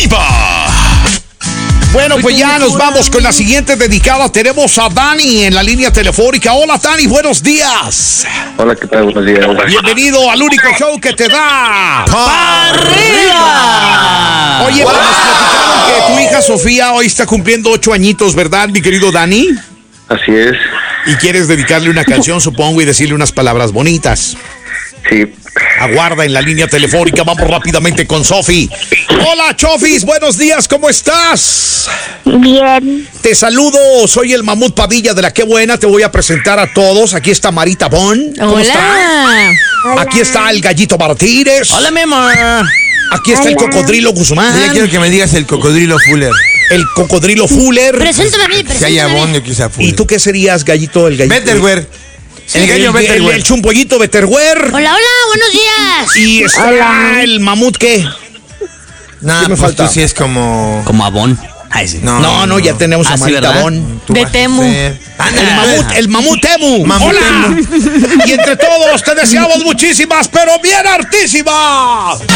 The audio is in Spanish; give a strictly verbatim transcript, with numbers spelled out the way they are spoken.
Viva. Bueno, pues ya nos vamos con la siguiente dedicada. Tenemos a Dani en la línea telefónica. Hola, Dani, buenos días. Hola, ¿qué tal? Buenos días. Bienvenido al único show que te da ¡Pa' arriba! Oye, pues nos platicaron que tu hija Sofía hoy está cumpliendo ocho añitos, ¿verdad, mi querido Dani? Así es. Y quieres dedicarle una canción, supongo, y decirle unas palabras bonitas. Sí. Aguarda en la línea telefónica, vamos rápidamente con Sofi. Hola, Chofis, buenos días, ¿cómo estás? Bien. Te saludo, soy el Mamut Padilla de la Qué Buena, te voy a presentar a todos. Aquí está Marita Bon. ¿Cómo Hola. está? Aquí está el Gallito Martínez. Hola, mi amor. Aquí está el Cocodrilo Guzmán. Ya quiero que me digas el cocodrilo Fuller. El Cocodrilo Fuller. Preséntame a mí, Si hay preséntame a mí. abón, yo quizá Fuller. ¿Y tú qué serías, Gallito? El Gallito. Betterware. El gallo el, el, Betterware. el chumpollito Betterware. Hola, hola, buenos días. Y está el Mamut, ¿qué? No, ¿Qué me pues falta? tú sí es como... Como abón. Ay, sí. No, No, no, ya tenemos Ah, a sí, Marita ¿verdad? Bon. Tú De vas a Temu. ser- El mamut, el mamut Temu. Mamut ¡Hola! Temu. Y entre todos te deseamos muchísimas, pero bien hartísimas.